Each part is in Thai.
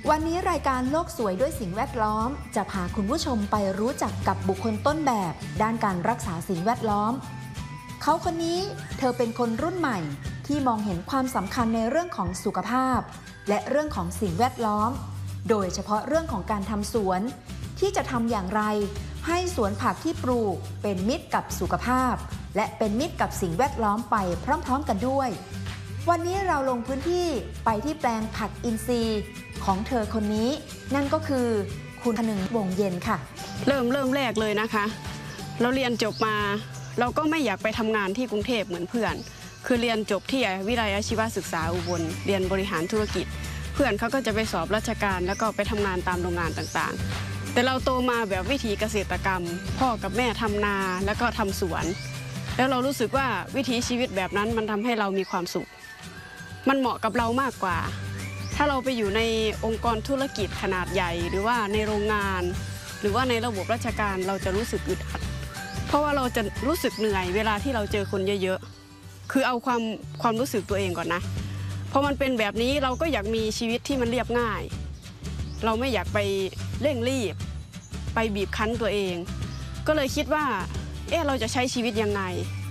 วันนี้รายการโลกสวยด้วยสิ่งแวดล้อมจะพาคุณผู้ชมไปรู้จักกับบุคคลต้นแบบด้านการรักษาสิ่งแวดล้อมเขาคนนี้เธอเป็นคนรุ่นใหม่ที่มองเห็นความสำคัญในเรื่องของสุขภาพและเรื่องของสิ่งแวดล้อมโดยเฉพาะเรื่องของการทำสวนที่จะทำอย่างไรให้สวนผักที่ปลูกเป็นมิตรกับสุขภาพและเป็นมิตรกับสิ่งแวดล้อมไปพร้อมๆกันด้วยวันนี้เราลงพื้นที่ไปที่แปลงผักอินทรีย์ของเธอคนนี้นั่นก็คือคุณคนึงวงเย็นค่ะเริ่มแรกเลยนะคะเราเรียนจบมาเราก็ไม่อยากไปทำงานที่กรุงเทพเหมือนเพื่อนคือเรียนจบที่วิทยาลัยอาชีวศึกษาอุบลเรียนบริหารธุรกิจเพื่อนเขาก็จะไปสอบราชการแล้วก็ไปทำงานตามโรงงานต่างๆแต่เราโตมาแบบวิถีเกษตรกรรมพ่อกับแม่ทำนาแล้วก็ทำสวนแล้วเรารู้สึกว่าวิถีชีวิตแบบนั้นมันทำให้เรามีความสุขมันเหมาะกับเรามากกว่าถ้าเราไปอยู่ในองค์กรธุรกิจขนาดใหญ่หรือว่าในโรงงานหรือว่าในระบบราชการเราจะรู้สึกอึดอัดเพราะว่าเราจะรู้สึกเหนื่อยเวลาที่เราเจอคนเยอะๆคือเอาความรู้สึกตัวเองก่อนนะพอมันเป็นแบบนี้เราก็อยากมีชีวิตที่มันเรียบง่ายเราไม่อยากไปเร่งรีบไปบีบคั้นตัวเองก็เลยคิดว่าเราจะใช้ชีวิตยังไง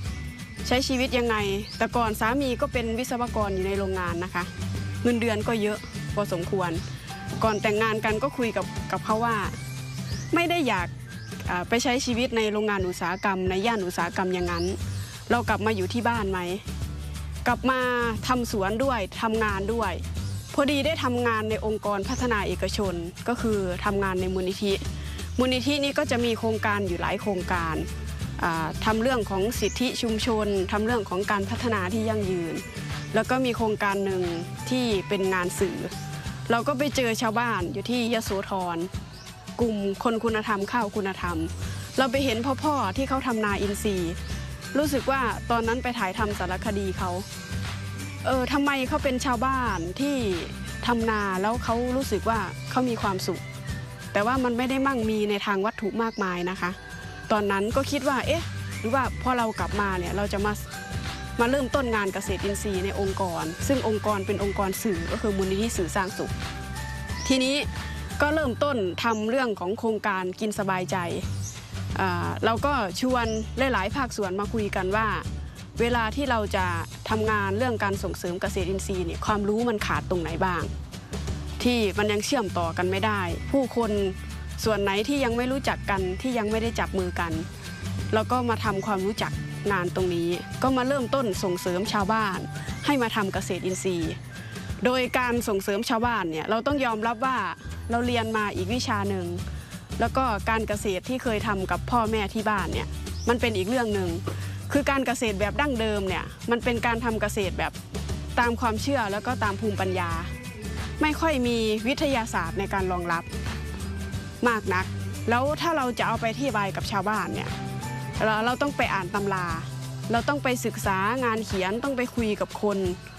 แต่ก่อนสามีก็เป็นวิศวกรอยู่ในโรงงานนะคะเงินเดือนก็เยอะพอสมควรก่อนแต่งงานกันก็คุยกับเขาว่าไม่ได้อยากไปใช้ชีวิตในโรงงานอุตสาหกรรมในย่านอุตสาหกรรมอย่างนั้นเรากลับมาอยู่ที่บ้านไหมกลับมาทำสวนด้วยทำงานด้วยพอดีได้ทำงานในองค์กรพัฒนาเอกชนก็คือทำงานในมูลนิธินี้ก็จะมีโครงการอยู่หลายโครงการทำเรื่องของสิทธิชุมชนทำเรื่องของการพัฒนาที่ยั่งยืนแล้วก็มีโครงการหนึ่งที่เป็นงานสื่อเราก็ไปเจอชาวบ้านอยู่ที่ยโสธรกลุ่มคนคุณธรรมข้าวคุณธรรมเราไปเห็นพ่อที่เขาทำนาอินทรีย์รู้สึกว่าตอนนั้นไปถ่ายทำสารคดีเขาทำไมเขาเป็นชาวบ้านที่ทำนาแล้วเขารู้สึกว่าเขามีความสุขแต่ว่ามันไม่ได้มั่งมีในทางวัตถุมากมายนะคะตอนนั้นก็คิดว่าหรือว่าพอเรากลับมาเนี่ยเราจะมาเริ่มต้นงานเกษตรอินทรีย์ในองค์กรซึ่งองค์กรเป็นองค์กรสื่อก็คือมูลนิธิสื่อสร้างสุขทีนี้ก็เริ่มต้นทำเรื่องของโครงการกินสบายใจเราก็ชวนหลายๆภาคส่วนมาคุยกันว่าเวลาที่เราจะทำงานเรื่องการส่งเสริมเกษตรอินทรีย์เนี่ยความรู้มันขาดตรงไหนบ้างที่มันยังเชื่อมต่อกันไม่ได้ผู้คนส่วนไหนที่ยังไม่รู้จักกันที่ยังไม่ได้จับมือกันแล้วก็มาทำความรู้จักงานตรงนี้ก็มาเริ่มต้นส่งเสริมชาวบ้านให้มาทำเกษตรอินทรีย์โดยการส่งเสริมชาวบ้านเนี่ยเราต้องยอมรับว่าเราเรียนมาอีกวิชาหนึ่งแล้วก็การเกษตรที่เคยทำกับพ่อแม่ที่บ้านเนี่ยมันเป็นอีกเรื่องหนึ่งคือการเกษตรแบบดั้งเดิมเนี่ยมันเป็นการทำเกษตรแบบตามความเชื่อแล้วก็ตามภูมิปัญญาไม่ค่อยมีวิทยาศาสตร์ในการรองรับมากนักแล้วถ้าเราจะเอาไปอธิบายกับชาวบ้านเนี่ยเราต้องไปอ่านตำราเราต้องไปศึกษางานเขียนต้องไปคุยกับคน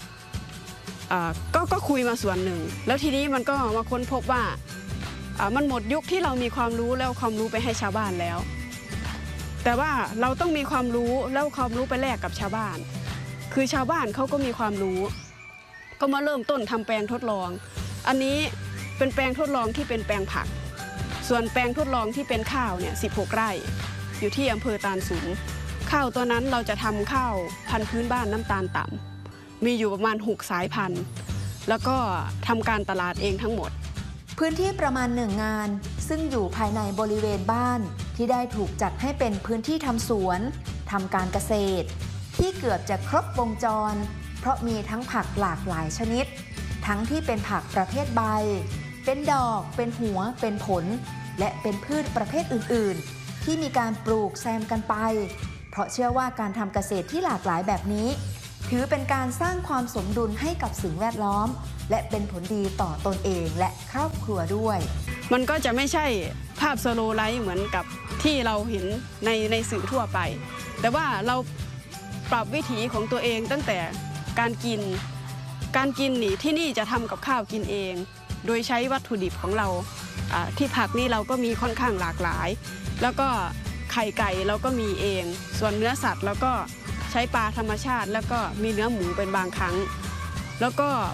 ก็คุยมาส่วนหนึ่งแล้วทีนี้มันก็มาค้นพบว่ามันหมดยุคที่เรามีความรู้แล้วความรู้ไปให้ชาวบ้านแล้วแต่ว่าเราต้องมีความรู้แล้วความรู้ไปแลกกับชาวบ้านคือชาวบ้านเขาก็มีความรู้ก็มาเริ่มต้นทำแปลงทดลองอันนี้เป็นแปลงทดลองที่เป็นแปลงผักส่วนแปลงทดลองที่เป็นข้าวเนี่ย16 ไร่อยู่ที่อำเภอตาลสูงข้าวตัวนั้นเราจะทำข้าวพันธุ์พื้นบ้านน้ำตาลต่ำมีอยู่ประมาณ6 สายพันธุ์แล้วก็ทำการตลาดเองทั้งหมดพื้นที่ประมาณ1 งานซึ่งอยู่ภายในบริเวณบ้านที่ได้ถูกจัดให้เป็นพื้นที่ทำสวนทำการเกษตรที่เกือบจะครบวงจรเพราะมีทั้งผักหลากหลายชนิดทั้งที่เป็นผักประเภทใบเป็นดอกเป็นหัวเป็นผลและเป็นพืชประเภทอื่นๆที่มีการปลูกแซมกันไปเพราะเชื่อว่าการทำเกษตรที่หลากหลายแบบนี้ถือเป็นการสร้างความสมดุลให้กับสิ่งแวดล้อมและเป็นผลดีต่อตนเองและครอบครัวด้วยมันก็จะไม่ใช่ภาพสโลว์ไลฟ์เหมือนกับที่เราเห็นในสื่อทั่วไปแต่ว่าเราปรับวิถีของตัวเองตั้งแต่การกินนี่ที่นี่จะทำกับข้าวกินเองโดยใช้วัตถุดิบของเราที่ผักนี่เราก็มีค่อนข้างหลากหลายแล้วก็ไข่ไก่เราก็มีเองส่วนเนื้อสัตว์เราก็ใช้ปลาธรรมชาติแล้วก็มีเนื้อหมูเป็นบางครั้งแล้วก็พ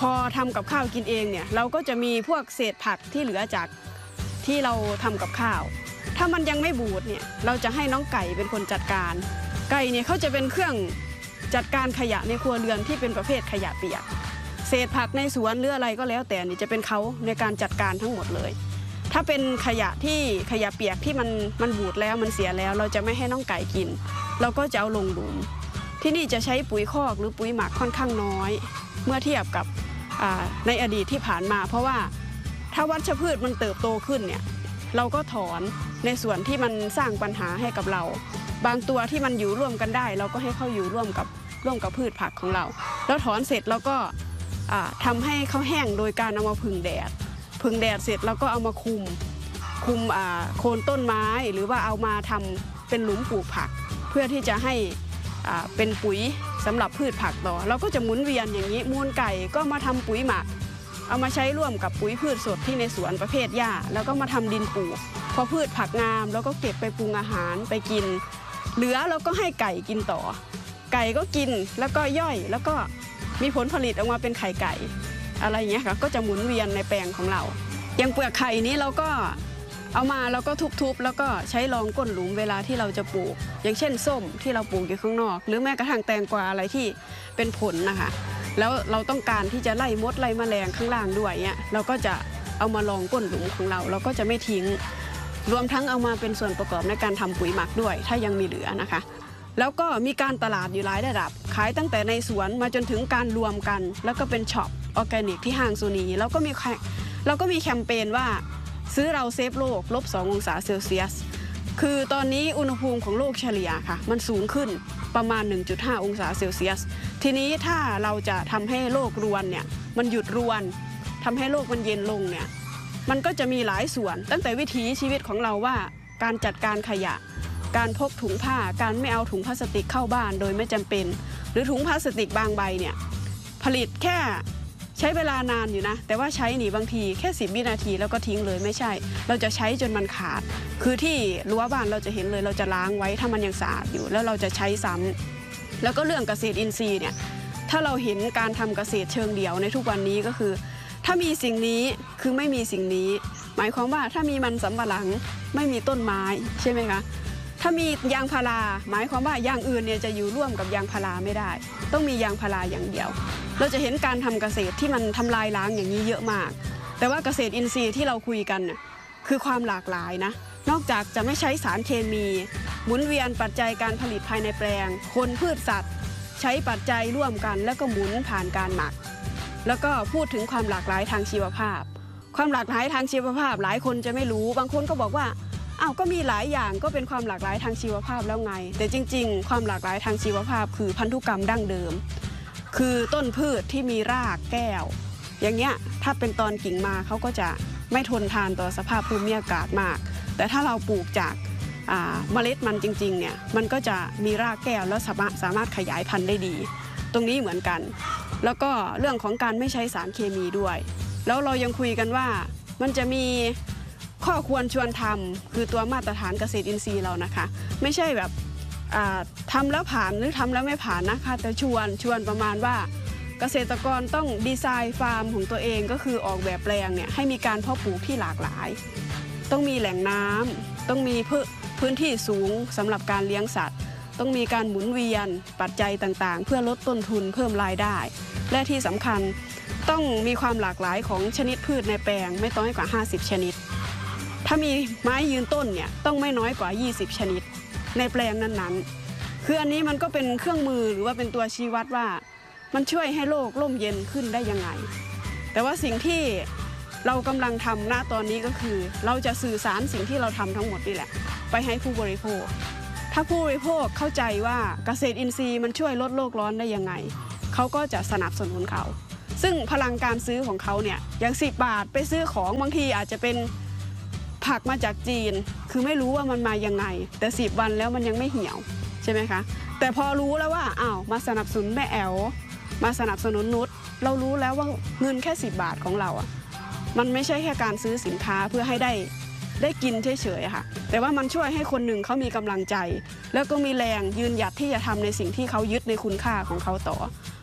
พอทำกับข้าวกินเองเนี่ยเราก็จะมีพวกเศษผักที่เหลือจากที่เราทำกับข้าวถ้ามันยังไม่บูดเนี่ยเราจะให้น้องไก่เป็นคนจัดการไก่เนี่ยเขาจะเป็นเครื่องจัดการขยะในครัวเรือนที่เป็นประเภทขยะเปียกเศษผักในสวนหรืออะไรก็แล้วแต่นี่จะเป็นเขาในการจัดการทั้งหมดเลยถ้าเป็นขยะเปียกที่มันบูดแล้วมันเสียแล้วเราจะไม่ให้น้องไก่กินเราก็จะเอาลงหลุมที่นี่จะใช้ปุ๋ยคอกหรือปุ๋ยหมักค่อนข้างน้อยเมื่อเทียบกับในอดีตที่ผ่านมาเพราะว่าถ้าวัชพืชมันเติบโตขึ้นเนี่ยเราก็ถอนในส่วนที่มันสร้างปัญหาให้กับเราบางตัวที่มันอยู่ร่วมกันได้เราก็ให้เขาอยู่ร่วมกับพืชผักของเราแล้วถอนเสร็จเราก็ทำให้เขาแห้งโดยการเอามาผึ่งแดดเสร็จแล้วก็เอามาคุมโคนต้นไม้หรือว่าเอามาทำเป็นหลุมปลูกผักเพื่อที่จะให้เป็นปุ๋ยสำหรับพืชผักต่อเราก็จะหมุนเวียนอย่างนี้มูลไก่ก็มาทำปุ๋ยหมักเอามาใช้ร่วมกับปุ๋ยพืชสดที่ในสวนประเภทหญ้าแล้วก็มาทำดินปลูกพอพืชผักงามแล้วก็เก็บไปปรุงอาหารไปกินเหลือเราก็ให้ไก่กินต่อไก่ก็กินแล้วก็ย่อยแล้วก็มีผลผลิตออกมาเป็นไข่ไก่อะไรอย่างเงี้ยค่ะก็จะหมุนเวียนในแปลงของเราอย่างเปลือกไข่นี้เราก็เอามาแล้วก็ทุบๆแล้วก็ใช้รองก้นหลุมเวลาที่เราจะปลูกอย่างเช่นส้มที่เราปลูกอยู่ข้างนอกหรือแม้กระทั่งแตงกวาอะไรที่เป็นผลนะคะแล้วเราต้องการที่จะไล่มดไล่แมลงข้างล่างด้วยเนี่ยเราก็จะเอามารองก้นหลุมของเราก็จะไม่ทิ้งรวมทั้งเอามาเป็นส่วนประกอบในการทำปุ๋ยหมักด้วยถ้ายังมีเหลือนะคะแล้วก็มีการตลาดอยู่หลายระดับขายตั้งแต่ในสวนมาจนถึงการรวมกันแล้วก็เป็นช็อปออร์แกนิกที่ห้างซูนีแล้วก็มีแคมเปญว่าซื้อเราเซฟโลก-2 องศาเซลเซียสคือตอนนี้อุณหภูมิของโลกเฉลี่ยค่ะมันสูงขึ้นประมาณ 1.5 องศาเซลเซียสทีนี้ถ้าเราจะทำให้โลกรวนเนี่ยมันหยุดรวนทำให้โลกมันเย็นลงเนี่ยมันก็จะมีหลายส่วนตั้งแต่วิถีชีวิตของเราว่าการจัดการขยะการพกถุงผ้าการไม่เอาถุงพลาสติกเข้าบ้านโดยไม่จำเป็นหรือถุงพลาสติกบางใบเนี่ยผลิตแค่ใช้เวลานานอยู่นะแต่ว่าใช้หนีบางทีแค่10 วินาทีแล้วก็ทิ้งเลยไม่ใช่เราจะใช้จนมันขาดคือที่รั้วบ้านเราจะเห็นเลยเราจะล้างไว้ถ้ามันยังสะอาดอยู่แล้วเราจะใช้ซ้ำแล้วก็เรื่องเกษตรอินทรีย์เนี่ยถ้าเราเห็นการทำเกษตรเชิงเดี่ยวในทุกวันนี้ก็คือถ้ามีสิ่งนี้คือไม่มีสิ่งนี้หมายความว่าถ้ามีมันสำปะหลังไม่มีต้นไม้ใช่ไหมคะถ้ามียางพาราหมายความว่าอย่างอื่นเนี่ยจะอยู่ร่วมกับยางพาราไม่ได้ต้องมียางพาราอย่างเดียวเราจะเห็นการทำเกษตรที่มันทำลายล้างอย่างนี้เยอะมากแต่ว่าเกษตรอินทรีย์ที่เราคุยกันเนี่ยคือความหลากหลายนะนอกจากจะไม่ใช้สารเคมีหมุนเวียนปัจจัยการผลิตภายในแปลงคนพืชสัตว์ใช้ปัจจัยร่วมกันแล้วก็หมุนผ่านการหมักแล้วก็พูดถึงความหลากหลายทางชีวภาพความหลากหลายทางชีวภาพหลายคนจะไม่รู้บางคนก็บอกว่าก็มีหลายอย่างก็เป็นความหลากหลายทางชีวภาพแล้วไงแต่จริงๆความหลากหลายทางชีวภาพคือพันธุกรรมดั้งเดิมคือต้นพืชที่มีรากแก้วอย่างเงี้ยถ้าเป็นตอนกิ่งมาเขาก็จะไม่ทนทานต่อสภาพภูมิอากาศมากแต่ถ้าเราปลูกจากเมล็ดมันจริงๆเนี่ยมันก็จะมีรากแก้วแล้วสามารถขยายพันธุ์ได้ดีตรงนี้เหมือนกันแล้วก็เรื่องของการไม่ใช้สารเคมีด้วยแล้วเรายังคุยกันว่ามันจะมีข้อควรชวนทำคือตัวมาตรฐานเกษตรอินทรีย์เรานะคะไม่ใช่แบบทำแล้วผ่านหรือทำแล้วไม่ผ่านนะคะแต่ชวนประมาณว่าเกษตรกรต้องดีไซน์ฟาร์มของตัวเองก็คือออกแบบแปลงเนี่ยให้มีการเพาะปลูกที่หลากหลายต้องมีแหล่งน้ำต้องมีพื้นที่สูงสำหรับการเลี้ยงสัตว์ต้องมีการหมุนเวียนปัจจัยต่างๆเพื่อลดต้นทุนเพิ่มรายได้และที่สำคัญต้องมีความหลากหลายของชนิดพืชในแปลงไม่น้อยกว่า50ชนิดถ้ามีไม้ยืนต้นเนี่ยต้องไม่น้อยกว่า20ชนิดในแปลงนั้นๆคืออันนี้มันก็เป็นเครื่องมือหรือว่าเป็นตัวชี้วัดว่ามันช่วยให้โลกร่มเย็นขึ้นได้ยังไงแต่ว่าสิ่งที่เรากำลังทำณตอนนี้ก็คือเราจะสื่อสารสิ่งที่เราทำทั้งหมดนี่แหละไปให้ผู้บริโภคถ้าผู้บริโภคเข้าใจว่าเกษตรอินทรีย์มันช่วยลดโลกร้อนได้ยังไงเขาก็จะสนับสนุนเขาซึ่งพลังการซื้อของเขาเนี่ยอย่าง10 บาทไปซื้อของบางทีอาจจะเป็นผักมาจากจีนคือไม่รู้ว่ามันมายังไงแต่10 วันแล้วมันยังไม่เหี่ยวใช่ไหมคะแต่พอรู้แล้วว่ามาสนับสนุนแม่แอ๋วมาสนับสนุนนุชเรารู้แล้วว่าเงินแค่10 บาทของเรามันไม่ใช่แค่การซื้อสินค้าเพื่อให้ได้กินเฉยๆค่ะแต่ว่ามันช่วยให้คนหนึ่งเขามีกำลังใจแล้วก็มีแรงยืนหยัดที่จะทำในสิ่งที่เขายึดในคุณค่าของเขาต่อ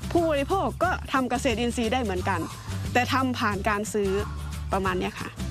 ผู้บริโภคก็ทำเกษตรอินทรีย์ได้เหมือนกันแต่ทำผ่านการซื้อประมาณนี้ค่ะ